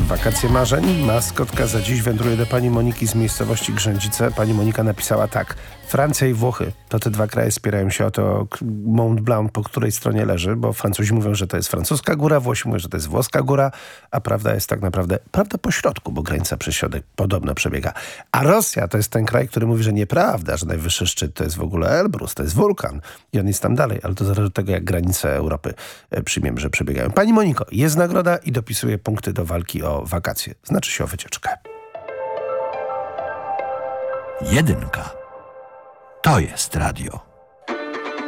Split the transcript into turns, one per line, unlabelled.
wakacje marzeń. Maskotka za dziś wędruje do pani Moniki z miejscowości Grzędzice. Pani Monika napisała tak. Francja i Włochy to te dwa kraje spierają się o to Mont Blanc, po której stronie leży, bo Francuzi mówią, że to jest francuska góra, Włosi mówią, że to jest włoska góra, a prawda jest tak naprawdę prawda po środku, bo granica przez środek podobno przebiega. A Rosja to jest ten kraj, który mówi, że nieprawda, że najwyższy szczyt to jest w ogóle Elbrus, to jest wulkan i on jest tam dalej, ale to zależy od tego, jak granice Europy przyjmiemy, że przebiegają. Pani Moniko, jest nagroda i dopisuje punkty do walki o wakacje, znaczy się o wycieczkę.
1. To jest radio.